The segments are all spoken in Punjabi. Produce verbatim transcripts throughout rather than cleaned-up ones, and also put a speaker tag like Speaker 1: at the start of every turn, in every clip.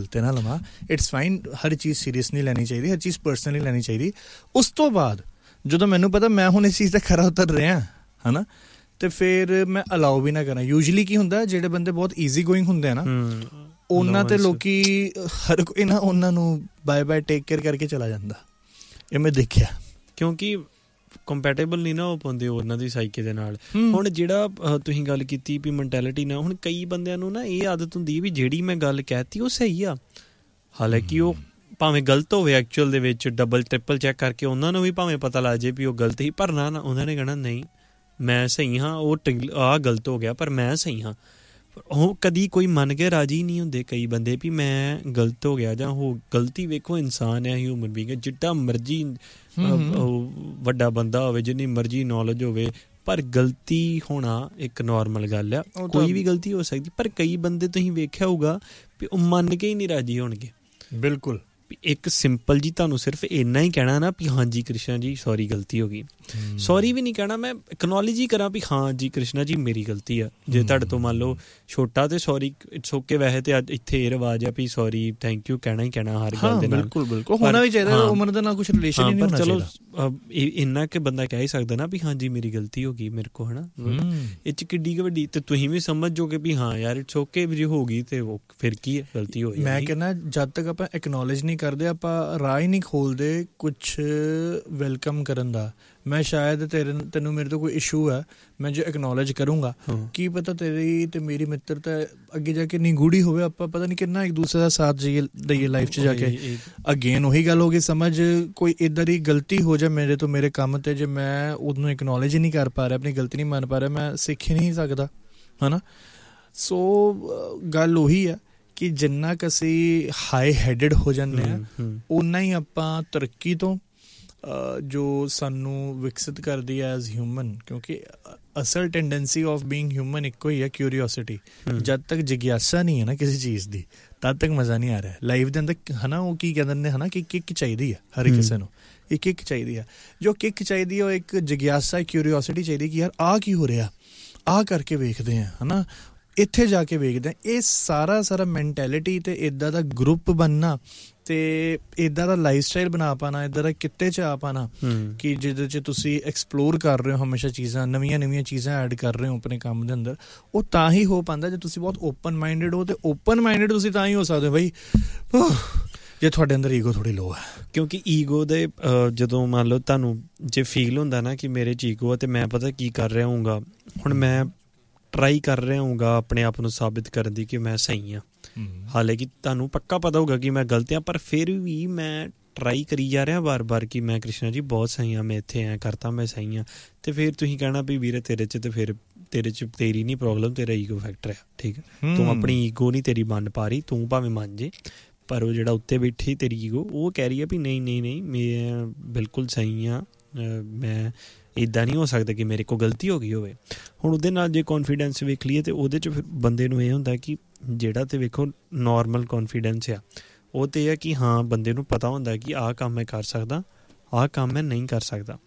Speaker 1: ਤੇ ਨਾ ਲਵਾਂ, ਇਟਸ ਫਾਈਨ, ਹਰ ਚੀਜ਼ ਸੀਰੀਅਸ ਨਹੀਂ ਲੈਣੀ ਚਾਹੀਦੀ, ਹਰ ਚੀਜ਼ ਪਰਸਨਲੀ ਲੈਣੀ ਚਾਹੀਦੀ। ਉਸ ਤੋਂ ਬਾਅਦ ਜਦੋਂ ਮੈਨੂੰ ਪਤਾ ਮੈਂ ਹੁਣ ਇਸ ਚੀਜ਼ 'ਤੇ ਖਰਾ ਉਤਰ ਰਿਹਾ ਹੈ ਨਾ, ਅਤੇ ਫਿਰ ਮੈਂ ਅਲਾਓ ਵੀ ਨਾ ਕਰਾਂ। ਯੂਜਲੀ ਕੀ ਹੁੰਦਾ, ਜਿਹੜੇ ਬੰਦੇ ਬਹੁਤ ਈਜ਼ੀ ਗੋਇੰਗ ਹੁੰਦੇ ਆ ਨਾ, ਉਹਨਾਂ 'ਤੇ ਲੋਕ ਹਰ ਕੋਈ ਨਾ ਉਹਨਾਂ ਨੂੰ ਬਾਏ ਬਾਏ ਟੇਕ ਕੇਅਰ ਕਰਕੇ ਚਲਾ ਜਾਂਦਾ, ਇਹ ਮੈਂ ਦੇਖਿਆ।
Speaker 2: ਕਿਉਂਕਿ ਕੰਪੈਟੇਬਲ ਨਹੀਂ ਨਾ ਹੋ ਪਾਉਂਦੇ ਉਹਨਾਂ ਦੀ ਸਾਈਕੇ ਦੇ ਨਾਲ। ਹੁਣ ਜਿਹੜਾ ਤੁਸੀਂ ਗੱਲ ਕੀਤੀ ਵੀ ਮੈਂਟੈਲਿਟੀ ਨਾਲ, ਹੁਣ ਕਈ ਬੰਦਿਆਂ ਨੂੰ ਨਾ ਇਹ ਆਦਤ ਹੁੰਦੀ ਵੀ ਜਿਹੜੀ ਮੈਂ ਗੱਲ ਕਹਿਤੀ ਉਹ ਸਹੀ ਆ, ਹਾਲਾਂਕਿ ਉਹ ਭਾਵੇਂ ਗਲਤ ਹੋਵੇ ਐਕਚੁਅਲ ਦੇ ਵਿੱਚ, ਡਬਲ ਟ੍ਰਿਪਲ ਚੈੱਕ ਕਰਕੇ ਉਹਨਾਂ ਨੂੰ ਵੀ ਭਾਵੇਂ ਪਤਾ ਲੱਗ ਜਾਏ ਵੀ ਉਹ ਗਲਤ ਹੀ, ਪਰ ਨਾ ਨਾ ਉਹਨਾਂ ਨੇ ਕਹਿਣਾ ਨਹੀਂ ਮੈਂ ਸਹੀ ਹਾਂ, ਉਹ ਆਹ ਗਲਤ ਹੋ ਗਿਆ ਪਰ ਮੈਂ ਸਹੀ ਹਾਂ। ਉਹ ਕਦੀ ਕੋਈ ਮੰਨ ਕੇ ਰਾਜੀ ਨਹੀਂ ਹੁੰਦੇ ਕਈ ਬੰਦੇ ਵੀ ਮੈਂ ਗਲਤ ਹੋ ਗਿਆ ਜਾਂ ਉਹ ਗਲਤੀ। ਵੇਖੋ ਇਨਸਾਨ ਹੈ, ਹਿਊਮਨ ਬੀਇੰਗ ਹੈ, ਜਿੱਡਾ ਮਰਜ਼ੀ ਵੱਡਾ ਬੰਦਾ ਹੋਵੇ, ਜਿੰਨੀ ਮਰਜ਼ੀ ਨੌਲੇਜ ਹੋਵੇ, ਪਰ ਗਲਤੀ ਹੋਣਾ ਇੱਕ ਨੋਰਮਲ ਗੱਲ ਆ, ਕੋਈ ਵੀ ਗਲਤੀ ਹੋ ਸਕਦੀ। ਪਰ ਕਈ ਬੰਦੇ ਤੁਸੀਂ ਵੇਖਿਆ ਹੋਊਗਾ ਵੀ ਉਹ ਮੰਨ ਕੇ ਹੀ ਨਹੀਂ ਰਾਜੀ ਹੋਣਗੇ।
Speaker 1: ਬਿਲਕੁਲ,
Speaker 2: ਇੱਕ ਸਿੰਪਲ ਜੀ ਤੁਹਾਨੂੰ ਸਿਰਫ ਇੰਨਾ ਹੀ ਕਹਿਣਾ ਨਾ ਵੀ ਹਾਂਜੀ ਕ੍ਰਿਸ਼ਨਾ ਜੀ ਸੌਰੀ ਗਲਤੀ ਹੋ ਗਈ, ਸੌਰੀ ਵੀ ਨਹੀਂ ਕਹਿਣਾ, ਮੈਂ ਐਕਨੋਲੇਜ ਹੀ ਕਰਾਂ ਵੀ ਹਾਂ ਜੀ ਕ੍ਰਿਸ਼ਨਾ ਜੀ ਮੇਰੀ ਗਲਤੀ ਆ। ਜੇ ਤੁਹਾਡੇ ਤੋਂ ਮੰਨ ਲਓ ਛੋਟਾ ਤੇ ਸੌਰੀ ਇਟਸ ਓਕੇ, ਵੈਸੇ ਤੇ ਅੱਜ ਇੱਥੇ ਇਹ ਰਿਵਾਜ ਆ ਵੀ ਸੌਰੀ ਥੈਂਕ ਯੂ ਕਹਿਣਾ ਹੀ ਕਹਿਣਾ ਹਰ ਗੱਲ ਦੇ ਨਾਲ। ਬਿਲਕੁਲ ਬਿਲਕੁਲ ਹੋਣਾ ਵੀ ਚਾਹੀਦਾ, ਉਮਰ ਦੇ ਨਾਲ ਕੁਛ ਰਿਲੇਸ਼ਨ ਹੀ ਨਹੀਂ ਹੋਣਾ ਚਾਹੀਦਾ। ਚਲੋ ਇੰਨਾ ਕਿ ਬੰਦਾ ਕਹਿ ਹੀ ਸਕਦਾ ਨਾ ਵੀ ਹਾਂਜੀ ਮੇਰੀ ਗਲਤੀ ਹੋ ਗਈ ਮੇਰੇ ਕੋਲ, ਹੈ ਨਾ, ਇਹ 'ਚ ਕਿੱਡੀ ਕੁ ਵੱਡੀ, ਤੇ ਤੁਸੀਂ ਵੀ ਸਮਝ ਜਾਓਗੇ ਵੀ ਹਾਂ ਯਾਰ ਇਟਸ ਓਕੇ, ਜੇ ਹੋ ਗਈ ਤੇ ਉਹ ਫਿਰ ਕੀ ਹੈ, ਗਲਤੀ ਹੋਈ। ਮੈਂ ਕਹਿੰਦਾ ਜਦ ਤੱਕ ਆਪਾਂ ਐਕਨੋਲੇਜ ਨਹੀਂ ਕਰਦੇ ਆਪਾਂ ਰਾਹ ਹੀ ਨਹੀਂ ਖੋਲਦੇ ਕੁਛ ਵੈਲਕਮ ਕਰਨ ਦਾ। ਮੈਂ ਸ਼ਾਇਦ ਤੇਰੇ ਤੈਨੂੰ ਮੇਰੇ ਤੋਂ ਕੋਈ ਇਸ਼ੂ ਹੈ, ਮੈਂ ਜੋ ਐਕਨੋਲੇਜ ਕਰੂੰਗਾ, ਕੀ ਪਤਾ ਤੇਰੀ ਤੇ ਮੇਰੀ ਮਿੱਤਰਤਾ ਅੱਗੇ ਜਾ ਕੇ ਇੰਨੀ ਗੂੜੀ ਹੋਵੇ, ਆਪਾਂ ਪਤਾ ਨਹੀਂ ਕਿੰਨਾ ਇੱਕ ਦੂਸਰੇ ਦਾ ਸਾਥ ਜਾਈਏ ਦਈਏ ਲਾਈਫ 'ਚ ਜਾ ਕੇ। ਅਗੇਨ ਉਹੀ ਗੱਲ ਹੋ ਗਈ, ਸਮਝ ਕੋਈ ਇੱਦਾਂ ਦੀ ਗਲਤੀ ਹੋ ਜਾਏ ਮੇਰੇ ਤੋਂ ਮੇਰੇ ਕੰਮ 'ਤੇ, ਜੇ ਮੈਂ ਉਹਨੂੰ ਐਕਨੋਲੇਜ ਹੀ ਨਹੀਂ ਕਰ ਪਾ ਰਿਹਾ, ਆਪਣੀ ਗਲਤੀ ਨਹੀਂ ਮੰਨ ਪਾ ਰਿਹਾ, ਮੈਂ ਸਿੱਖ ਹੀ ਨਹੀਂ ਸਕਦਾ, ਹੈ ਨਾ। ਸੋ ਗੱਲ ਉਹੀ ਹੈ ਕਿ ਜਿੰਨਾ ਕੁ ਅਸੀਂ ਹਾਈ ਹੈਡਡ ਹੋ ਜਾਂਦੇ ਹਾਂ, ਓਨਾ ਹੀ ਆਪਾਂ ਤਰੱਕੀ ਤੋਂ ਜੋ ਸਾਨੂੰ ਵਿਕਸਿਤ ਕਰਦੀ ਹੈ ਐਜ਼ ਹਿਊਮਨ, ਕਿਉਂਕਿ ਅਸਲ ਟੈਂਡੈਂਸੀ ਆਫ ਬੀਇੰਗ ਹਿਊਮਨ ਇੱਕੋ ਹੀ ਹੈ, ਕਿਊਰੀਓਸਿਟੀ। ਜਦ ਤੱਕ ਜਿਗਿਆਸਾ ਨਹੀਂ ਹੈ ਨਾ ਕਿਸੇ ਚੀਜ਼ ਦੀ, ਤਦ ਤੱਕ ਮਜ਼ਾ ਨਹੀਂ ਆ ਰਿਹਾ ਲਾਈਫ ਦੇ ਅੰਦਰ, ਹੈ ਨਾ। ਉਹ ਕੀ ਕਹਿੰਦੇ ਨੇ, ਹੈ ਨਾ, ਕਿ ਕਿੱਕ ਚਾਹੀਦੀ ਹੈ ਹਰ ਕਿਸੇ ਨੂੰ, ਇੱਕ ਕਿੱਕ ਚਾਹੀਦੀ ਹੈ। ਜੋ ਕਿੱਕ ਚਾਹੀਦੀ ਹੈ ਉਹ ਇੱਕ ਜਿਗਿਆਸਾ, ਕਿਊਰੀਓਸਿਟੀ ਚਾਹੀਦੀ ਕਿ ਯਾਰ ਆਹ ਕੀ ਹੋ ਰਿਹਾ, ਆਹ ਕਰਕੇ ਵੇਖਦੇ ਹਾਂ, ਹੈ ਨਾ, ਇੱਥੇ ਜਾ ਕੇ ਵੇਖਦੇ। ਇਹ ਸਾਰਾ ਸਾਰਾ ਮੈਂਟੈਲਿਟੀ ਅਤੇ ਇੱਦਾਂ ਦਾ ਗਰੁੱਪ ਬਣਨਾ ਅਤੇ ਇੱਦਾਂ ਦਾ ਲਾਈਫ ਸਟਾਈਲ ਬਣਾ ਪਾਉਣਾ, ਇੱਦਾਂ ਦਾ ਕਿੱਤੇ 'ਚ ਆ ਪਾਉਣਾ ਕਿ ਜਿਹਦੇ 'ਚ ਤੁਸੀਂ ਐਕਸਪਲੋਰ ਕਰ ਰਹੇ ਹੋ ਹਮੇਸ਼ਾ ਚੀਜ਼ਾਂ, ਨਵੀਆਂ ਨਵੀਆਂ ਚੀਜ਼ਾਂ ਐਡ ਕਰ ਰਹੇ ਹੋ ਆਪਣੇ ਕੰਮ ਦੇ ਅੰਦਰ, ਉਹ ਤਾਂ ਹੀ ਹੋ ਪਾਉਂਦਾ ਜੇ ਤੁਸੀਂ ਬਹੁਤ ਓਪਨ ਮਾਈਂਡਡ ਹੋ। ਅਤੇ ਓਪਨ ਮਾਈਂਡਡ ਤੁਸੀਂ ਤਾਂ ਹੀ ਹੋ ਸਕਦੇ ਹੋ ਬਈ ਜੇ ਤੁਹਾਡੇ ਅੰਦਰ ਈਗੋ ਥੋੜ੍ਹੀ ਲੋ ਹੈ। ਕਿਉਂਕਿ ਈਗੋ ਦੇ ਜਦੋਂ ਮੰਨ ਲਓ ਤੁਹਾਨੂੰ ਜੇ ਫੀਲ ਹੁੰਦਾ ਨਾ ਕਿ ਮੇਰੇ 'ਚ ਈਗੋ ਹੈ ਅਤੇ ਮੈਂ ਪਤਾ ਕੀ ਕਰ ਰਿਹਾ ਹੋਊਗਾ, ਹੁਣ ਮੈਂ ਟਰਾਈ ਕਰ ਰਿਹਾ ਹੋਊਗਾ ਆਪਣੇ ਆਪ ਨੂੰ ਸਾਬਿਤ ਕਰਨ ਦੀ ਕਿ ਮੈਂ ਸਹੀ ਹਾਂ, ਹਾਲਾਂਕਿ ਤੁਹਾਨੂੰ ਪੱਕਾ ਪਤਾ ਹੋਊਗਾ ਕਿ ਮੈਂ ਗਲਤ ਹਾਂ, ਪਰ ਫਿਰ ਵੀ ਮੈਂ ਟਰਾਈ ਕਰੀ ਜਾ ਰਿਹਾ ਵਾਰ ਵਾਰ ਕਿ ਮੈਂ ਕ੍ਰਿਸ਼ਨਾ ਜੀ ਬਹੁਤ ਸਹੀ ਹਾਂ, ਮੈਂ ਇੱਥੇ ਐਂ ਕਰਤਾ ਮੈਂ ਸਹੀ ਹਾਂ। ਅਤੇ ਫਿਰ ਤੁਸੀਂ ਕਹਿਣਾ ਵੀ ਵੀਰੇ ਤੇਰੇ 'ਚ ਤਾਂ ਫਿਰ ਤੇਰੇ 'ਚ ਤੇਰੀ ਨਹੀਂ ਪ੍ਰੋਬਲਮ, ਤੇਰਾ ਈਗੋ ਫੈਕਟਰ ਹੈ, ਠੀਕ ਹੈ। ਤੂੰ ਆਪਣੀ ਈਗੋ ਨਹੀਂ ਤੇਰੀ ਮੰਨ ਪਾ ਰਹੀ, ਤੂੰ ਭਾਵੇਂ ਮੰਨ ਜੇ, ਪਰ ਉਹ ਜਿਹੜਾ ਉੱਤੇ ਬੈਠੀ ਤੇਰੀ ਈਗੋ ਉਹ ਕਹਿ ਰਹੀ ਹੈ ਵੀ ਨਹੀਂ ਨਹੀਂ ਨਹੀਂ ਮੈਂ ਬਿਲਕੁਲ ਸਹੀ ਹਾਂ, ਮੈਂ ਇੱਦਾਂ ਨਹੀਂ ਹੋ ਸਕਦਾ ਕਿ ਮੇਰੇ ਕੋਲ ਗਲਤੀ ਹੋ ਗਈ ਹੋਵੇ। ਹੁਣ ਉਹਦੇ ਨਾਲ ਜੇ ਕੌਨਫੀਡੈਂਸ ਵੇਖ ਲਈਏ ਤਾਂ ਉਹਦੇ 'ਚ ਫਿਰ ਬੰਦੇ ਨੂੰ ਇਹ ਹੁੰਦਾ ਕਿ ਜਿਹੜਾ ਤਾਂ ਵੇਖੋ ਨੋਰਮਲ ਕੌਨਫੀਡੈਂਸ ਆ, ਉਹ ਤਾਂ ਇਹ ਹੈ ਕਿ ਹਾਂ ਬੰਦੇ ਨੂੰ ਪਤਾ ਹੁੰਦਾ ਕਿ ਆਹ ਕੰਮ ਮੈਂ ਕਰ ਸਕਦਾ, ਆਹ ਕੰਮ ਮੈਂ ਨਹੀਂ ਕਰ ਸਕਦਾ,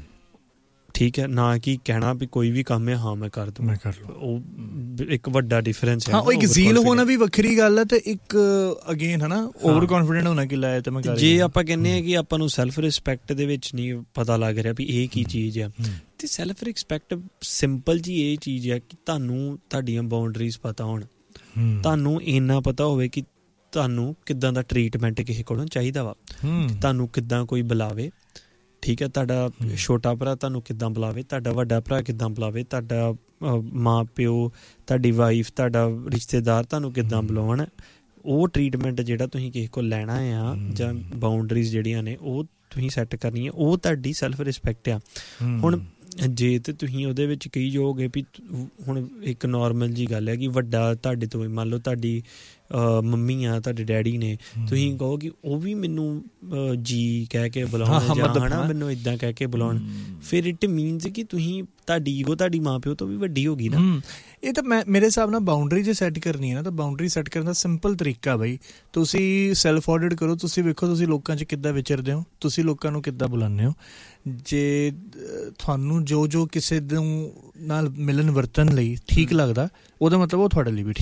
Speaker 2: ਠੀਕ ਹੈ। ਨਾ ਕਿ ਕਹਿਣਾ ਵੀ ਕੋਈ ਵੀ ਕੰਮ ਹੈ ਹਾਂ ਮੈਂ ਕਰ ਦੂੰ, ਮੈਂ ਕਰ ਲਵਾਂ, ਉਹ ਇੱਕ ਵੱਡਾ ਡਿਫਰੈਂਸ ਹੈ। ਹਾਂ, ਉਹ ਇੱਕ ਜ਼ੀਲ ਹੋਣਾ ਵੀ ਵੱਖਰੀ ਗੱਲ ਹੈ, ਅਤੇ ਇੱਕ ਅਗੇਨ ਹੈ ਨਾ ਓਵਰ ਕੌਨਫੀਡੈਂਟ ਹੋਣਾ ਕਿ ਲਾਇਆ ਤੇ ਮੈਂ ਕਰ। ਜੇ ਆਪਾਂ ਕਹਿੰਦੇ ਹਾਂ ਕਿ ਆਪਾਂ ਨੂੰ ਸੈਲਫ ਰਿਸਪੈਕਟ ਦੇ ਵਿੱਚ ਨਹੀਂ ਪਤਾ ਲੱਗ ਰਿਹਾ ਵੀ ਇਹ ਕੀ ਚੀਜ਼ ਆ, ਅਤੇ ਸੈਲਫ ਰਿਸਪੈਕਟ ਸਿੰਪਲ ਜੀ ਇਹ ਚੀਜ਼ ਹੈ ਕਿ ਤੁਹਾਨੂੰ ਤੁਹਾਡੀਆਂ ਬਾਊਂਡਰੀਜ਼ ਪਤਾ ਹੋਣ, ਤੁਹਾਨੂੰ ਇੰਨਾ ਪਤਾ ਹੋਵੇ ਕਿ ਤੁਹਾਨੂੰ ਕਿੱਦਾਂ ਦਾ ਟਰੀਟਮੈਂਟ ਕਿਸੇ ਕੋਲੋਂ ਚਾਹੀਦਾ ਵਾ, ਤੁਹਾਨੂੰ ਕਿੱਦਾਂ ਕੋਈ ਬੁਲਾਵੇ, ਠੀਕ ਹੈ, ਤੁਹਾਡਾ ਛੋਟਾ ਭਰਾ ਤੁਹਾਨੂੰ ਕਿੱਦਾਂ ਬੁਲਾਵੇ, ਤੁਹਾਡਾ ਵੱਡਾ ਭਰਾ ਕਿੱਦਾਂ ਬੁਲਾਵੇ, ਤੁਹਾਡਾ ਮਾਂ ਪਿਓ, ਤੁਹਾਡੀ ਵਾਈਫ, ਤੁਹਾਡਾ ਰਿਸ਼ਤੇਦਾਰ ਤੁਹਾਨੂੰ ਕਿੱਦਾਂ ਬੁਲਾਉਣ, ਉਹ ਟਰੀਟਮੈਂਟ ਜਿਹੜਾ ਤੁਸੀਂ ਕਿਸੇ ਕੋਲ ਲੈਣਾ ਆ ਜਾਂ ਬਾਊਂਡਰੀਜ਼ ਜਿਹੜੀਆਂ ਨੇ ਉਹ ਤੁਸੀਂ ਸੈੱਟ ਕਰਨੀਆਂ, ਉਹ ਤੁਹਾਡੀ ਸੈਲਫ ਰਿਸਪੈਕਟ ਆ। ਹੁਣ ਜੇ ਤਾਂ ਤੁਸੀਂ ਉਹਦੇ ਵਿੱਚ ਕਹੀ ਜਾਓਗੇ ਵੀ ਹੁਣ ਇੱਕ ਨੋਰਮਲ ਜੀ ਗੱਲ ਹੈ ਕਿ ਵੱਡਾ ਤੁਹਾਡੇ ਤੋਂ ਮੰਨ ਲਓ ਤੁਹਾਡੀ ਮੰਮੀ ਆ, ਤੁਹਾਡੇ ਡੈਡੀ ਨੇ, ਤੁਸੀਂ ਕਹੋ ਕਿ ਉਹ ਵੀ ਮੈਨੂੰ ਜੀ ਕਹਿ ਕੇ ਬੁਲਾਉਣ ਜਾਂ ਹੈ ਨਾ ਮੈਨੂੰ ਇੱਦਾਂ ਕਹਿ ਕੇ ਬੁਲਾਉਣ, ਫਿਰ ਇਟ ਮੀਨਸ ਕਿ ਤੁਸੀਂ ਤੁਹਾਡੀ ਈਗੋ ਤੁਹਾਡੀ ਮਾਂ ਪਿਓ ਤੋਂ ਵੀ ਵੱਡੀ ਹੋ ਗਈ ਨਾ। ਇਹ ਤਾਂ ਮੈਂ ਮੇਰੇ ਹਿਸਾਬ ਨਾਲ ਬਾਊਂਡਰੀ ਜੇ ਸੈੱਟ ਕਰਨੀ ਹੈ ਨਾ, ਤਾਂ ਬਾਊਂਡਰੀ ਸੈੱਟ ਕਰਨ ਦਾ ਸਿੰਪਲ ਤਰੀਕਾ ਬਈ ਤੁਸੀਂ ਸੈਲਫ ਆਡਿਟ ਕਰੋ, ਤੁਸੀਂ ਵੇਖੋ ਤੁਸੀਂ ਲੋਕਾਂ 'ਚ ਕਿੱਦਾਂ ਵਿਚਰਦੇ ਹੋ, ਤੁਸੀਂ ਲੋਕਾਂ ਨੂੰ ਕਿੱਦਾਂ ਬੁਲਾਉਂਦੇ ਹੋ। ਜੇ ਤੁਹਾਨੂੰ ਜੋ ਜੋ ਕਿਸੇ ਨੂੰ ਨਾਲ ਮਿਲਣ ਵਰਤਣ ਲਈ ਠੀਕ ਲੱਗਦਾ, ਉਹਦਾ ਮਤਲਬ ਉਹ ਤੁਹਾਡੇ ਲਈ ਵੀ ਠੀਕ ਹੈ।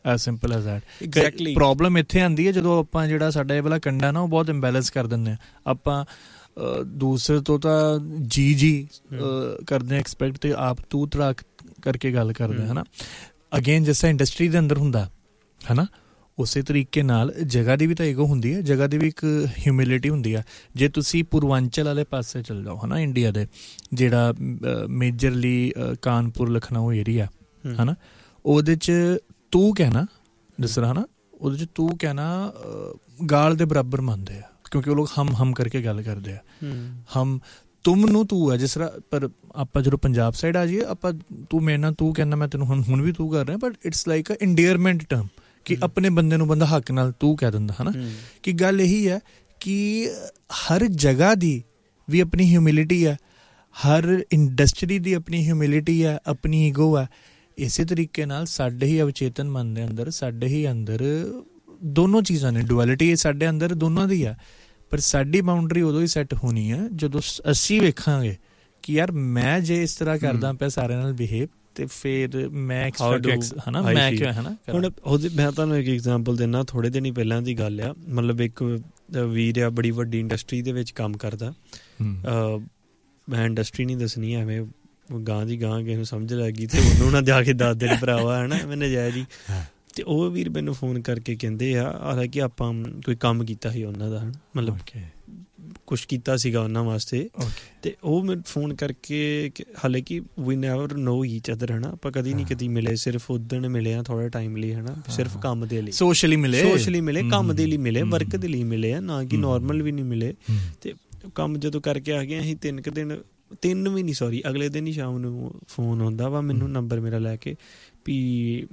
Speaker 1: As simple as that.
Speaker 2: Exactly
Speaker 1: problem ਇੱਥੇ ਆਉਂਦੀ ਹੈ ਜਦੋਂ ਆਪਾਂ ਜਿਹੜਾ ਸਾਡਾ ਇਹ ਵਾਲਾ ਕੰਡਾ ਨਾ ਉਹ ਬਹੁਤ ਇੰਬੈਲੈਂਸ ਕਰ ਦਿੰਦੇ ਹਾਂ ਆਪਾਂ। ਦੂਸਰੇ ਤੋਂ ਤਾਂ ਜੀ ਜੀ ਕਰਦੇ ਐਕਸਪੈਕਟ ਤੇ ਆਪ ਤੂੰ ਤੜਾ ਕਰਕੇ ਗੱਲ ਕਰਦੇ ਹੈ ਨਾ। ਅਗੇਨ ਜਿਸ ਤਰ੍ਹਾਂ ਇੰਡਸਟਰੀ ਦੇ ਅੰਦਰ ਹੁੰਦਾ ਹੈ ਨਾ, ਉਸੇ ਤਰੀਕੇ ਨਾਲ ਜਗ੍ਹਾ ਦੀ ਵੀ ਤਾਂ ਈਗੋ ਹੁੰਦੀ ਹੈ, ਜਗ੍ਹਾ ਦੀ ਵੀ ਇੱਕ ਹਿਊਮਿਲਿਟੀ ਹੁੰਦੀ ਆ। ਜੇ ਤੁਸੀਂ ਪੂਰਵਾਂਚਲ ਵਾਲੇ ਪਾਸੇ ਚਲ ਜਾਓ ਹੈ ਨਾ ਇੰਡੀਆ ਦੇ, ਜਿਹੜਾ ਮੇਜਰਲੀ ਕਾਨਪੁਰ ਲਖਨਊ ਏਰੀਆ ਹੈ ਨਾ, ਉਹਦੇ 'ਚ ਤੂੰ ਕਹਿਣਾ ਜਿਸ ਤਰ੍ਹਾਂ ਹੈ ਨਾ, ਉਹਦੇ 'ਚ ਤੂੰ ਕਹਿਣਾ ਗਾਲ ਦੇ ਬਰਾਬਰ ਮੰਨਦੇ ਆ, ਕਿਉਂਕਿ ਉਹ ਲੋਕ ਹਮ ਹਮ ਕਰਕੇ ਗੱਲ ਕਰਦੇ ਆ। ਹਮ ਤੁਮ ਨੂੰ ਤੂੰ ਹੈ ਜਿਸ ਤਰ੍ਹਾਂ, ਪਰ ਆਪਾਂ ਜਦੋਂ ਪੰਜਾਬ ਸਾਈਡ ਆ ਜਾਈਏ ਆਪਾਂ ਤੂੰ ਮੇਰੇ ਨਾਲ ਤੂੰ ਕਹਿੰਦਾ, ਮੈਂ ਤੈਨੂੰ ਹੁਣ ਹੁਣ ਵੀ ਤੂੰ ਕਰ ਰਿਹਾ, but it's like a ਇੰਡੀਅਰਮੈਂਟ term ਕਿ ਆਪਣੇ ਬੰਦੇ ਨੂੰ ਬੰਦਾ ਹੱਕ ਨਾਲ ਤੂੰ ਕਹਿ ਦਿੰਦਾ ਹੈ ਨਾ। ਕਿ ਗੱਲ ਇਹੀ ਹੈ ਕਿ ਹਰ ਜਗ੍ਹਾ ਦੀ ਵੀ ਆਪਣੀ ਹਿਊਮਿਲਿਟੀ ਹੈ, ਹਰ ਇੰਡਸਟਰੀ ਦੀ ਆਪਣੀ ਹਿਊਮਿਲਿਟੀ ਹੈ, ਆਪਣੀ ਈਗੋ ਹੈ। ਇਸੇ ਤਰੀਕੇ ਨਾਲ ਸਾਡੇ ਹੀ ਅਵਚੇਤਨ ਮਨ ਦੇ ਅੰਦਰ, ਸਾਡੇ ਹੀ ਅੰਦਰ ਦੋਨੋਂ ਚੀਜ਼ਾਂ ਨੇ, ਡੁਐਲਿਟੀ ਸਾਡੇ ਅੰਦਰ ਦੋਨਾਂ ਦੀ ਹੈ। ਪਰ ਸਾਡੀ ਬਾਊਂਡਰੀ ਉਦੋਂ ਹੀ ਸੈੱਟ ਹੋਣੀ ਹੈ ਜਦੋਂ ਅਸੀਂ ਵੇਖਾਂਗੇ ਕਿ ਯਾਰ ਮੈਂ ਜੇ ਇਸ ਤਰ੍ਹਾਂ ਕਰਦਾ ਪਿਆ ਸਾਰਿਆਂ ਨਾਲ ਬਿਹੇਵ, ਤੇ ਫਿਰ ਮੈਂ ਹੈ ਨਾ ਮੈਂ ਕਿਉਂ ਹੈ ਨਾ।
Speaker 2: ਹੁਣ ਉਹਦੇ ਮੈਂ ਤੁਹਾਨੂੰ ਇੱਕ ਐਗਜ਼ਾਮਪਲ ਦਿੰਦਾ, ਥੋੜ੍ਹੇ ਦਿਨ ਹੀ ਪਹਿਲਾਂ ਦੀ ਗੱਲ ਆ। ਮਤਲਬ ਇੱਕ ਵੀਰ ਆ ਬੜੀ ਵੱਡੀ ਇੰਡਸਟਰੀ ਦੇ ਵਿੱਚ ਕੰਮ ਕਰਦਾ, ਮੈਂ ਇੰਡਸਟਰੀ ਨਹੀਂ ਦੱਸਣੀ ਐਵੇਂ ਗਾਂ ਦੀ ਗਾਂ ਕਿਸੇ ਨੂੰ ਸਮਝ ਲੱਗ ਗਈ ਤੇ ਉਹਨੂੰ ਨਾ ਜਾ ਕੇ ਦੱਸ ਦੇਣ ਭਰਾਵਾ ਹੈ ਨਾ, ਮੈਂ ਨਜਾਇਜ਼ ਹੀ। ਤੇ ਉਹ ਵੀਰ ਮੈਨੂੰ ਫੋਨ ਕਰਕੇ ਕਹਿੰਦੇ ਆ, ਹਾਲਾਂਕਿ ਆਪਾਂ ਕੋਈ ਕੰਮ ਕੀਤਾ ਸੀ ਉਹਨਾਂ ਦਾ, ਮਤਲਬ ਕੁਛ ਕੀਤਾ ਸੀਗਾ ਉਹਨਾਂ ਵਾਸਤੇ, ਤੇ ਉਹ ਮੈਨੂੰ ਫੋਨ ਕਰਕੇ, ਹਾਲਾਂਕਿ ਵੀ ਨੈਵਰ ਨੋ ਈਚ ਅਦਰ ਹੈ ਨਾ, ਆਪਾਂ ਕਦੀ ਨਹੀਂ ਕਦੀ ਮਿਲੇ, ਸਿਰਫ ਉਦਣ ਮਿਲੇ ਆ ਥੋੜਾ ਟਾਈਮ ਲਈ ਹੈ ਨਾ, ਸਿਰਫ ਕੰਮ ਦੇ ਲਈ, ਸੋਸ਼ਲੀ ਮਿਲੇ ਸੋਸ਼ਲੀ ਮਿਲੇ ਕੰਮ ਦੇ ਲਈ ਮਿਲੇ, ਵਰਕ ਦੇ ਲਈ ਮਿਲੇ ਆ, ਨਾ ਕਿ ਨੋਰਮਲ ਵੀ ਨਹੀਂ ਮਿਲੇ। ਤੇ ਕੰਮ ਜਦੋਂ ਕਰਕੇ ਆ ਗਏ ਅਸੀਂ, ਤਿੰਨ ਕੁ ਦਿਨ ਤਿੰਨ ਵੀ ਨਹੀਂ ਸੌਰੀ ਅਗਲੇ ਦਿਨ ਹੀ ਸ਼ਾਮ ਨੂੰ ਫੋਨ ਆਉਂਦਾ ਵਾ ਮੈਨੂੰ, ਨੰਬਰ ਮੇਰਾ ਲੈ ਕੇ, ਵੀ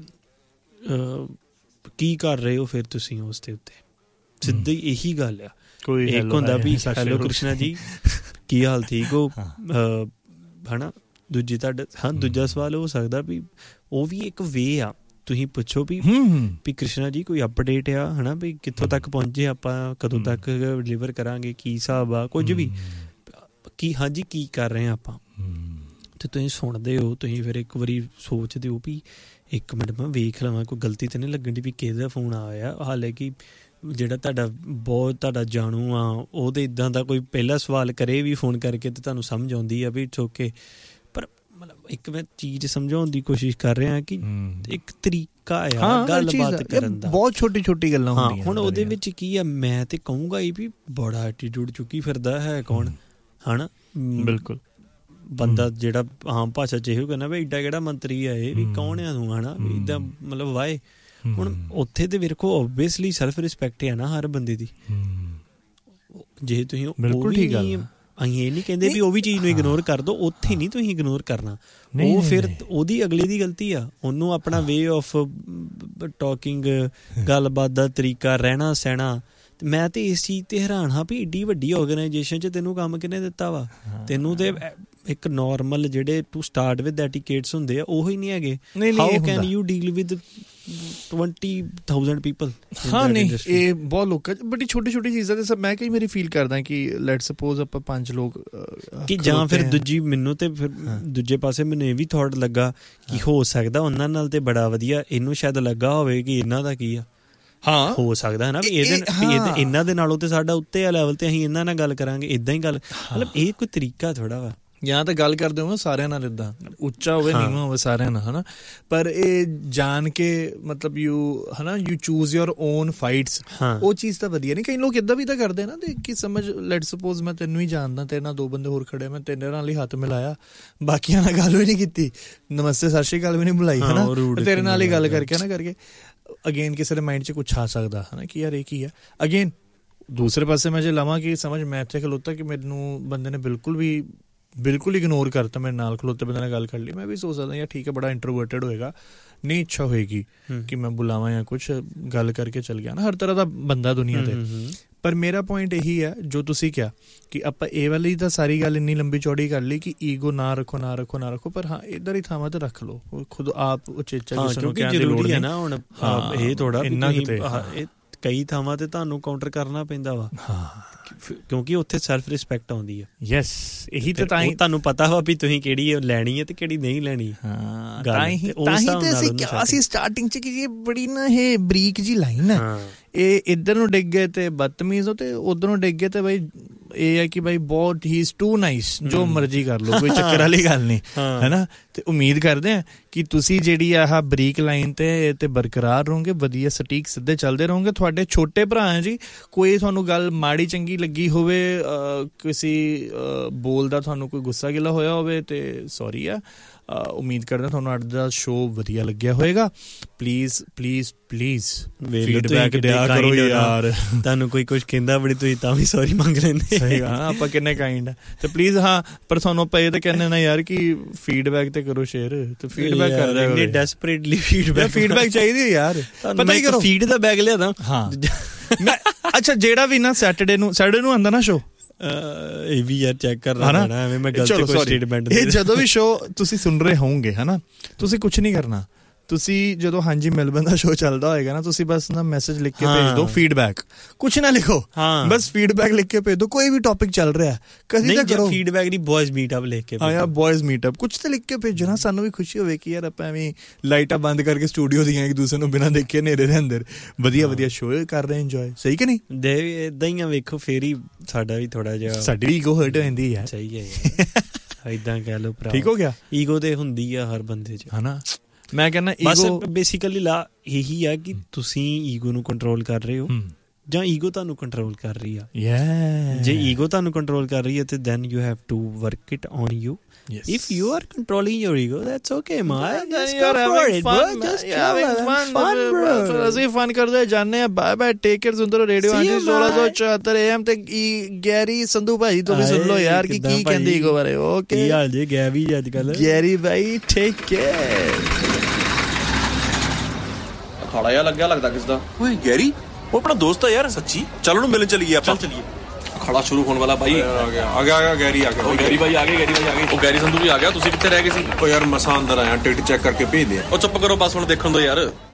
Speaker 2: ਕੀ ਕਰ ਰਹੇ ਹੋ ਫਿਰ ਤੁਸੀਂ ਉਸ ਦੇ ਉੱਤੇ। ਸਿੱਧੀ ਇਹੀ ਗੱਲ ਆ। ਇੱਕ ਹੁੰਦਾ ਵੀ ਹੈਲੋ ਕ੍ਰਿਸ਼ਨਾ ਜੀ ਕੀ ਹਾਲ, ਠੀਕ ਹੋ ਹੈ ਨਾ। ਦੂਜੀ ਤੁਹਾਡਾ ਹਾਂ ਦੂਜਾ ਸਵਾਲ ਹੋ ਸਕਦਾ ਵੀ ਉਹ ਵੀ ਇੱਕ ਵੇ ਆ, ਤੁਸੀਂ ਪੁੱਛੋ ਵੀ ਵੀ ਕ੍ਰਿਸ਼ਨਾ ਜੀ ਕੋਈ ਅਪਡੇਟ ਆ ਹੈ ਨਾ, ਵੀ ਕਿੱਥੋਂ ਤੱਕ ਪਹੁੰਚੇ ਆਪਾਂ, ਕਦੋਂ ਤੱਕ ਡਿਲੀਵਰ ਕਰਾਂਗੇ, ਕੀ ਹਿਸਾਬ ਆ, ਕੁਝ ਵੀ ਕੀ ਹਾਂਜੀ ਕੀ ਕਰ ਰਹੇ ਹਾਂ ਆਪਾਂ। ਤੇ ਤੁਸੀਂ ਸੁਣਦੇ ਹੋ, ਤੁਸੀਂ ਫਿਰ ਇੱਕ ਵਾਰੀ ਸੋਚਦੇ ਹੋ ਵੀ ਇੱਕ ਮਿੰਟ ਮੈਂ ਵੇਖ ਲਵਾਂ ਕੋਈ ਗਲਤੀ ਤਾਂ ਨਹੀਂ ਲੱਗਣ ਦੀ ਵੀ ਕਿਹਦਾ ਫੋਨ ਆਇਆ। ਹਾਲਾਂਕਿ ਜਿਹੜਾ ਤੁਹਾਡਾ ਬਹੁਤ ਤੁਹਾਡਾ ਜਾਣੂ ਆ ਉਹ ਤਾਂ ਇੱਦਾਂ ਦਾ ਕੋਈ ਪਹਿਲਾ ਸਵਾਲ ਕਰੇ ਵੀ ਫੋਨ ਕਰਕੇ ਤਾਂ ਤੁਹਾਨੂੰ ਸਮਝ ਆਉਂਦੀ ਆ ਵੀ ਇਟਸ ਓਕੇ। ਪਰ ਮਤਲਬ ਇੱਕ ਮੈਂ ਚੀਜ਼ ਸਮਝਾਉਣ ਦੀ ਕੋਸ਼ਿਸ਼ ਕਰ ਰਿਹਾ ਕਿ ਇੱਕ ਤਰੀਕਾ ਆ ਗੱਲਬਾਤ ਕਰਨ ਦਾ, ਬਹੁਤ ਛੋਟੀ ਛੋਟੀ ਗੱਲਾਂ ਹੁੰਦੀਆਂ। ਹੁਣ ਉਹਦੇ ਵਿੱਚ ਕੀ ਆ, ਮੈਂ ਤੇ ਕਹੂੰਗਾ ਇਹ ਵੀ ਬੜਾ ਐਟੀਟਿਊਡ ਚੁੱਕੀ ਫਿਰਦਾ ਹੈ ਕੌਣ ਹੈ ਨਾ। ਬਿਲਕੁਲ ਬੰਦਾ ਜਿਹੜਾ ਆਮ ਭਾਸ਼ਾ 'ਚ ਇਹੋ ਕਹਿੰਦਾ ਵੀ ਏਡਾ ਕਿਹੜਾ ਮੰਤਰੀ ਆ ਇਹ, ਵੀ ਕੌਣ ਆ ਤੂੰ ਹੈ ਨਾ, ਵੀ ਇੱਦਾਂ ਮਤਲਬ ਵਾਏ। ਹੁਣ ਉੱਥੇ ਤੇ ਵੇਖੋ ਓਬਵੀਅਸਲੀ ਸੈਲਫ ਰਿਸਪੈਕਟ ਹੈ ਨਾ ਹਰ ਬੰਦੇ ਦੀ। ਜੇ ਤੁਸੀਂ ਬਿਲਕੁਲ ਠੀਕ ਗੱਲ, ਅਸੀਂ ਇਹ ਨਹੀਂ ਕਹਿੰਦੇ ਵੀ ਉਹ ਵੀ ਚੀਜ਼ ਨੂੰ ਇਗਨੋਰ ਕਰ ਦਿਓ, ਉੱਥੇ ਨਹੀਂ ਤੁਸੀਂ ਇਗਨੋਰ ਕਰਨਾ, ਉਹ ਫਿਰ ਉਹਦੀ ਅਗਲੇ ਦੀ ਗਲਤੀ ਆ। ਉਹਨੂੰ ਆਪਣਾ ਵੇ ਆਫ ਟਾਕਿੰਗ, ਗੱਲਬਾਤ ਦਾ ਤਰੀਕਾ, ਰਹਿਣਾ ਸਹਿਣਾ। ਮੈਂ ਤੇ ਇਸ ਚੀਜ਼ ਤੇ ਹੈਰਾਨ ਹਾਂ ਵੀ ਏਡੀ ਵੱਡੀ ਆਰਗੇਨਾਈਜੇਸ਼ਨ 'ਚ ਤੈਨੂੰ ਕੰਮ ਕਿਹਨੇ ਦਿੱਤਾ ਵਾ। ਤੈਨੂੰ ਤੇ ਇੱਕ ਨੋਰਮਲ ਜਿਹੜੇ ਟੂ ਸਟਾਰਟ ਵਿਦ ਐਟੀਕੇਟਸ ਹੁੰਦੇ ਆ ਉਹ ਹੀ ਨਹੀਂ ਹੈਗੇ। How can you deal with twenty thousand people. ਹਾਂ ਨਹੀਂ ਇਹ ਬਹੁਤ ਲੋਕਾਂ 'ਚ ਬੜੀ ਛੋਟੀ ਛੋਟੀ ਚੀਜ਼ਾਂ ਤੇ ਮੈਂ ਕਈ ਵਾਰੀ ਫੀਲ ਕਰਦਾ ਕਿ ਲੈਟ ਸਪੋਜ਼ ਆਪਾਂ ਪੰਜ ਲੋਕ ਕਿ ਜਾਂ ਫਿਰ ਦੂਜੀ ਮੈਨੂੰ ਤੇ ਫਿਰ ਦੂਜੇ ਪਾਸੇ ਮੈਨੂੰ ਇਹ ਵੀ ਥੋਟ ਲੱਗਾ ਕਿ ਹੋ ਸਕਦਾ ਉਹਨਾਂ ਨਾਲ ਤੇ ਬੜਾ ਵਧੀਆ, ਇਹਨੂੰ ਸ਼ਾਇਦ ਲੱਗਾ ਹੋਵੇ ਕਿ ਇਹਨਾਂ ਦਾ ਕੀ ਆ। ਹਾਂ ਹੋ ਸਕਦਾ ਹੈ ਨਾ ਵੀ ਇਹਦੇ ਇਹਨਾਂ ਦੇ ਨਾਲੋਂ ਤੇ ਸਾਡਾ ਉੱਤੇ ਆ ਲੈਵਲ, ਤੇ ਅਸੀਂ ਇਹਨਾਂ ਨਾਲ ਗੱਲ ਕਰਾਂਗੇ ਇੱਦਾਂ ਹੀ ਗੱਲ। ਮਤਲਬ ਇਹ ਕੋਈ ਤਰੀਕਾ ਥੋੜਾ ਵਾ। ਜਾਂ ਤਾਂ ਗੱਲ ਕਰਦੇ ਹੋ ਸਾਰਿਆਂ ਨਾਲ ਇੱਦਾਂ ਉੱਚਾ ਹੋਵੇ ਨੀਵਾਂ ਹੋਵੇ ਸਾਰਿਆਂ ਨਾਲ ਹੈ ਨਾ, ਪਰ ਇਹ ਜਾਣ ਕੇ ਮਤਲਬ ਯੂ ਹੈ ਨਾ you choose your own fights, ਉਹ ਚੀਜ਼ ਤਾਂ ਵਧੀਆ ਨਹੀਂ। ਕਈ ਲੋਕ ਇੱਦਾਂ ਵੀ ਤਾਂ ਕਰਦੇ ਨਾ, ਤੇ ਕਿ ਸਮਝ ਲੈਟ ਸਪੋਜ਼ ਮੈਂ ਤੈਨੂੰ ਹੀ ਜਾਣਦਾ, ਤੇਰੇ ਨਾਲ ਦੋ ਬੰਦੇ ਹੋਰ ਖੜੇ, ਮੈਂ ਤੇਰੇ ਨਾਲ ਹੀ ਹੱਥ ਮਿਲਾਇਆ, ਬਾਕੀਆਂ ਨਾਲ ਗੱਲ ਵੀ ਨਹੀਂ ਕੀਤੀ, ਨਮਸਤੇ ਸਤਿ ਸ਼੍ਰੀ ਅਕਾਲ ਵੀ ਨਹੀਂ ਬੁਲਾਈ ਹੈ ਨਾ, ਤੇਰੇ ਨਾਲ ਹੀ ਗੱਲ ਕਰਕੇ ਨਾ ਕਰਕੇ ਅਗੇਨ ਕਿਸੇ ਦੇ ਮਾਈਂਡ 'ਚ ਕੁਛ ਆ ਸਕਦਾ ਹੈ ਨਾ ਕਿ ਯਾਰ ਇਹ ਕੀ ਆ। ਅਗੇਨ ਦੂਸਰੇ ਪਾਸੇ ਮੈਂ ਜੇ ਲਵਾਂ ਕਿ ਸਮਝ ਮੈਂ ਇੱਥੇ ਖਲੋਤਾ ਕਿ ਮੈਨੂੰ ਬੰਦੇ ਨੇ ਬਿਲਕੁਲ ਵੀ ਬਿਲਕੁਲ ਇਗਨੋਰ ਕਰਤਾ, ਮੇਰੇ ਨਾਲ ਖਲੋਤੇ ਬੰਦੇ ਨਾਲ ਗੱਲ ਕਰ ਲਈ, ਮੈਂ ਵੀ ਸੋਚ ਸਕਦਾ ਯਾਰ ਠੀਕ ਹੈ ਬੜਾ ਇੰਟਰੋਵਰਟਡ ਹੋਏਗਾ, ਨਹੀਂ ਇੱਛਾ ਹੋਏਗੀ ਕਿ ਮੈਂ ਬੁਲਾਵਾਂ ਜਾਂ ਕੁਛ ਗੱਲ ਕਰਕੇ ਚੱਲ ਗਿਆ ਨਾ। ਹਰ ਤਰ੍ਹਾਂ ਦਾ ਬੰਦਾ ਦੁਨੀਆ 'ਤੇ। ਪਰ ਮੇਰਾ ਪੁਆਇੰਟ ਇਹੀ ਹੈ ਜੋ ਤੁਸੀਂ ਕਿਹਾ ਕਿ ਆਪਾਂ ਇਹ ਵਾਲੀ ਤਾਂ ਸਾਰੀ ਗੱਲ ਇੰਨੀ ਲੰਬੀ ਚੌੜੀ ਕਰ ਲਈ ਕਿ ਈਗੋ ਨਾ ਰੱਖੋ ਨਾ ਰੱਖੋ ਨਾ ਰੱਖੋ, ਪਰ ਹਾਂ ਇੱਧਰ ਹੀ ਥਾਵਾਂ ਤੇ ਰੱਖ ਲਓ ਖੁਦ ਆਪ ਉਚੇਚਾ ਕਿਸੇ ਨੂੰ ਕਹਿਣ ਦੀ ਲੋੜ ਨਹੀਂ ਨਾ। ਹੁਣ ਇਹ ਥੋੜਾ ਇੰਨਾ ਕਿਤੇ ਕਈ ਥਾਵਾਂ ਤੇ ਤੁਹਾਨੂੰ ਕਾਊਂਟਰ ਕਰਨਾ ਪੈਂਦਾ ਵਾ ਕਿਉਂਕਿ ਉੱਥੇ ਸੈਲਫ ਰਿਸਪੈਕਟ ਆਉਂਦੀ ਆ।
Speaker 1: ਯੈਸ, ਇਹੀ ਤੇ ਤਾਂ ਹੀ
Speaker 2: ਤੁਹਾਨੂੰ ਪਤਾ ਵਾ ਵੀ ਤੁਸੀਂ ਕਿਹੜੀ ਲੈਣੀ ਹੈ ਤੇ ਕਿਹੜੀ ਨਹੀਂ ਲੈਣੀ।
Speaker 1: ਹਾਂ, ਤਾਂ ਹੀ ਤਾਂ ਹੀ ਤੇ ਅਸੀਂ ਕਿਹਾ ਸੀ ਸਟਾਰਟਿੰਗ 'ਚ ਕਿ ਇਹ ਬੜੀ ਨਾ ਇਹ ਬਰੀਕ ਜੀ ਲਾਈਨ ਹੈ, ਇਹ ਇੱਧਰ ਨੂੰ ਡਿੱਗ ਗਏ ਤੇ ਬਦਤਮੀਜ਼ ਹੋ ਤੇ ਉੱਧਰ ਨੂੰ ਡਿੱਗ ਗਏ ਤੇ ਬਈ ਇਹ ਹੈ ਕਿ ਬਾਈ ਬਹੁਤ ਹੀ ਇਜ਼ ਟੂ ਨਾਈਸ, ਜੋ ਮਰਜ਼ੀ ਕਰ ਲਓ, ਕੋਈ ਚੱਕਰ ਵਾਲੀ ਗੱਲ ਨਹੀਂ ਹੈ ਨਾ। ਤੇ ਉਮੀਦ ਕਰਦੇ ਹਾਂ ਕਿ ਤੁਸੀਂ ਜਿਹੜੀ ਆਹ ਬਰੀਕ ਲਾਈਨ ਤੇ ਤੇ ਬਰਕਰਾਰ ਰਹੋਗੇ, ਵਧੀਆ ਸਟੀਕ ਸਿੱਧੇ ਚੱਲਦੇ ਰਹੋਗੇ। ਤੁਹਾਡੇ ਛੋਟੇ ਭਰਾ ਹੈ ਜੀ, ਕੋਈ ਤੁਹਾਨੂੰ ਗੱਲ ਮਾੜੀ ਚੰਗੀ ਲੱਗੀ ਹੋਵੇ, ਕਿਸੇ ਬੋਲ ਦਾ ਤੁਹਾਨੂੰ ਕੋਈ ਗੁੱਸਾ ਗਿਲਾ ਹੋਇਆ ਹੋਵੇ ਤੇ ਸੌਰੀ ਆ। ਉਮੀਦ ਕਰਦੇ ਤੁਹਾਨੂੰ ਅੱਜ ਦਾ ਸ਼ੋਅ ਵਧੀਆ ਲੱਗਿਆ ਹੋਏਗਾ। ਪਲੀਜ਼ ਪਲੀਜ਼ ਪਲੀਜ਼ ਫੀਡਬੈਕ ਦਿਆ ਕਰੋ ਯਾਰ। ਤੁਹਾਨੂੰ ਕੋਈ ਕੁਝ ਕਹਿੰਦਾ ਬੜੀ ਤੁਸੀਂ ਤਾਂ ਵੀ ਸੌਰੀ ਮੰਗ ਲੈਂਦੇ। ਸਹੀ ਗੱਲ, ਆਪਾਂ ਕਿੰਨੇ ਕਾਈਂਡ ਆ। ਤੇ ਪਲੀਜ਼ ਹਾਂ, ਪਰ ਤੁਹਾਨੂੰ ਆਪਾਂ ਇਹ ਤਾਂ ਕਹਿੰਦੇ ਨਾ ਯਾਰ ਕਿ ਫੀਡਬੈਕ ਤੇ ਕਰੋ ਸ਼ੇਅਰ, ਤੇ ਫੀਡਬੈਕ ਕਰ ਰਿਹਾ ਇੰਨੀ ਡੈਸਪਰੇਟਲੀ ਫੀਡਬੈਕ ਫੀਡਬੈਕ ਚਾਹੀਦੀ ਹੈ ਯਾਰ। ਪਤਾ ਹੀ ਕਰੋ, ਫੀਡ ਦਾ ਬੈਗ ਲਿਆਦਾ। ਹਾਂ ਅੱਛਾ, ਜਿਹੜਾ ਵੀ ਨਾ ਸੈਟਰਡੇ ਨੂੰ ਸੈਟਰਡੇ ਨੂੰ ਆਉਂਦਾ ਨਾ ਸ਼ੋਅ, ਇਹ ਵੀ ਯਾਰ ਚੈੱਕ ਕਰਨਾ ਪੈਣਾ, ਐਵੇਂ ਮੈਂ ਗਲਤ ਕੋਈ ਸਟੇਟਮੈਂਟ। ਇਹ ਜਦੋਂ ਵੀ ਸ਼ੋਅ ਤੁਸੀਂ ਸੁਣ ਰਹੇ ਹੋਵੋਗੇ ਹਨਾ, ਤੁਸੀਂ ਕੁਛ ਨਹੀਂ ਕਰਨਾ। ਤੁਸੀਂ ਜਦੋਂ ਹਾਂਜੀ ਮਿਲਬਨ ਦਾ ਸ਼ੋਅ ਚੱਲਦਾ ਹੋਏਗਾ ਨਾ, ਤੁਸੀਂ ਬਸ ਨਾ ਮੈਸੇਜ ਲਿਖ ਕੇ ਭੇਜ ਦਿਓ ਫੀਡਬੈਕ, ਕੁਛ ਨਾ ਲਿਖੋ, ਬਸ ਫੀਡਬੈਕ ਲਿਖ ਕੇ ਭੇਜ ਦਿਓ। ਕੋਈ ਵੀ ਟੌਪਿਕ ਚੱਲ ਰਿਹਾ ਕਦੀ ਤਾਂ ਕਰੋ ਫੀਡਬੈਕ ਦੀ, ਬॉयਜ਼ ਮੀਟਅਪ ਲਿਖ ਕੇ। ਹਾਂ ਯਾਰ, ਬॉयਜ਼ ਮੀਟਅਪ ਕੁਛ ਤਾਂ ਲਿਖ ਕੇ ਭੇਜੋ ਨਾ, ਸਾਨੂੰ ਵੀ ਖੁਸ਼ੀ ਹੋਵੇ ਕਿ ਯਾਰ ਆਪਾਂ ਐਵੇਂ ਲਾਈਟਾਂ ਬੰਦ ਕਰਕੇ ਸਟੂਡੀਓ ਦੀਆਂ ਇੱਕ ਦੂਸਰੇ ਨੂੰ ਬਿਨਾਂ ਦੇਖੇ ਹਨੇਰੇ ਦੇ ਅੰਦਰ ਵਧੀਆ ਵਧੀਆ ਸ਼ੋਅ ਕਰ ਰਹੇ ਇੰਜੋਏ। ਸਹੀ ਕਿ ਨਹੀਂ? ਦੇ ਏਦਾਂ ਹੀ ਆ, ਵੇਖੋ ਫੇਰ ਹੀ ਸਾਡਾ ਵੀ ਥੋੜਾ ਜਿਹਾ, ਸਾਡੀ ਵੀ ਈਗੋ ਹਰਟ ਹੋ ਜਾਂਦੀ ਹੈ। ਸਹੀ ਹੈ ਯਾਰ, ਏਦਾਂ ਕਹਿ ਲਓ ਭਰਾ। ਠੀਕ ਹੋ ਗਿਆ? ਈਗੋ ਤੇ ਹੁੰਦੀ ਆ ਹਰ ਬੰਦੇ 'ਚ, ਹਨਾ। ਮੈਂ ਕਹਿੰਦਾ ਈਗੋ ਬੇਸਿਕਲੀ ਲਾ ਇਹੀ ਆ ਕਿ ਤੁਸੀਂ ਈਗੋ ਨੂੰ ਕੰਟਰੋਲ ਕਰ ਰਹੇ ਹੋ ਜਾਂ ਈਗੋ ਤੁਹਾਨੂੰ ਕੰਟਰੋਲ ਕਰ ਰਹੀ ਆ। ਜੇ ਈਗੋ ਤੁਹਾਨੂੰ ਕੰਟਰੋਲ ਕਰ ਰਹੀ ਹੈ ਤੇ then you have to work it on you. If you are controlling your ego, that's okay, man. Just go for it, bro. Just having fun, bro. ਅਸੀਂ ਫਨ ਕਰਦੇ ਜਾਂਦੇ ਆ। Bye bye, take care. ਸੁੰਦਰ ਰੇਡੀਓ ਹਾਂਜੀ ਸੋਲਾਂ ਸੌ ਚੁਹੱਤਰ ਏ ਐਮ ਤੇ ਗੈਰੀ ਸੰਧੂ ਭਾਈ ਤੋਂ ਵੀ ਸੁਣ ਲਓ ਯਾਰ ਕਿ ਕੀ ਕਹਿੰਦੀ ਈਗੋ ਬਾਰੇ। ਓਕੇ, ਕੀ ਹਾਲ ਜੀ ਗੈਵੀ ਅੱਜ ਕੱਲ? ਗੈਰੀ ਭਾਈ ਟੇਕ ਕੇਅਰ।
Speaker 3: ਅਖਾੜਾ ਜਿਹਾ ਲੱਗਿਆ ਲੱਗਦਾ ਕਿਸ ਦਾ? ਓਏ ਗੈਰੀ, ਉਹ ਆਪਣਾ ਦੋਸਤ ਆ ਯਾਰ। ਸੱਚੀ? ਚੱਲ ਉਹਨੂੰ ਮਿਲਣ ਚੱਲੀਏ ਆਪਾਂ। ਚੱਲ ਚੱਲੀਏ। ਖੜਾ ਸ਼ੁਰੂ ਹੋਣ ਵਾਲਾ ਭਾਈ। ਆ ਗਿਆ ਆ ਗਿਆ ਆ ਗਿਆ ਗੈਰੀ ਆ ਗਿਆ। ਉਹ ਗੈਰੀ ਭਾਈ ਆ ਗਏ, ਗੈਰੀ ਭਾਈ ਆ ਗਏ। ਉਹ ਗੈਰੀ ਸੰਧੂ ਵੀ ਆ ਗਿਆ। ਤੁਸੀਂ ਕਿੱਥੇ ਰਹਿ ਗਏ ਸੀ? ਉਹ ਯਾਰ ਮਸਾਂ ਅੰਦਰ ਆਇਆ, ਟਿਕਟ ਚੈੱਕ ਕਰਕੇ ਭੇਜਦੇ ਆ। ਉਹ ਚੁੱਪ ਕਰੋ ਬਸ, ਹੁਣ ਦੇਖਣ ਦੋ ਯਾਰ।